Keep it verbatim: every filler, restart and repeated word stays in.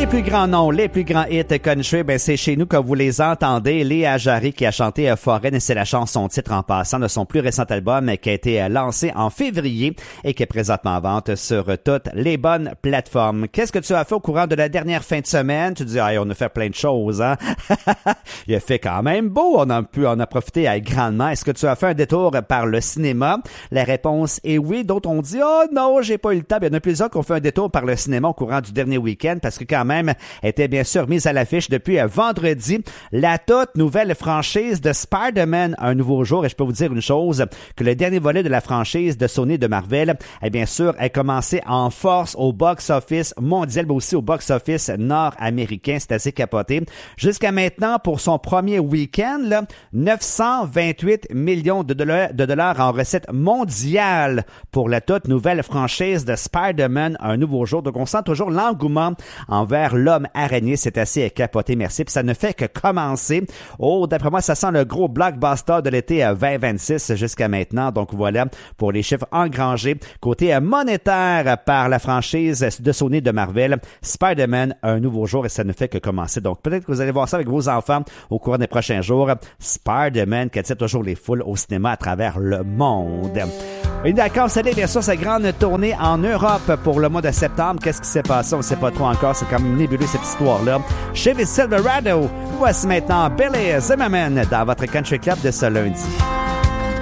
plus grands noms, les plus grands hits country, ben c'est chez nous que vous les entendez. Léa Jarry qui a chanté Foraine et c'est la chanson titre en passant de son plus récent album qui a été lancé en février et qui est présentement en vente sur toutes les bonnes plateformes. Qu'est-ce que tu as fait au courant de la dernière fin de semaine? Tu dis, hey, on a fait plein de choses, hein? Il a fait quand même beau, on a pu en a profité à grandement. Est-ce que tu as fait un détour par le cinéma? La réponse est oui. D'autres ont dit, oh non, j'ai pas eu le temps. Il y en a plusieurs qui ont fait un détour par le cinéma au courant du dernier week-end parce que quand même était bien sûr mise à l'affiche depuis vendredi la toute nouvelle franchise de Spider-Man Un Nouveau Jour. Et je peux vous dire une chose, que le dernier volet de la franchise de Sony de Marvel, eh bien sûr, a commencé en force au box-office mondial, mais aussi au box-office nord-américain. C'est assez capoté. Jusqu'à maintenant, pour son premier week-end, là, neuf cent vingt-huit millions de dollars, de dollars en recettes mondiales pour la toute nouvelle franchise de Spider-Man Un Nouveau Jour. Donc, on sent toujours l'engouement envers l'homme araignée. C'est assez capoté, merci. Puis ça ne fait que commencer. Oh, d'après moi, ça sent le gros blockbuster de l'été vingt vingt-six jusqu'à maintenant. Donc voilà pour les chiffres engrangés. Côté monétaire par la franchise de Sony de Marvel, Spider-Man Un Nouveau Jour et ça ne fait que commencer. Donc peut-être que vous allez voir ça avec vos enfants au cours des prochains jours. Spider-Man qui attire toujours les foules au cinéma à travers le monde. Et d'accord, c'est bien sûr sa grande tournée en Europe pour le mois de septembre. Qu'est-ce qui s'est passé? On ne sait pas trop encore. C'est quand même nébuleux cette histoire-là. Chevy Silverado, voici maintenant Billy Zimmerman dans votre Country Club de ce lundi.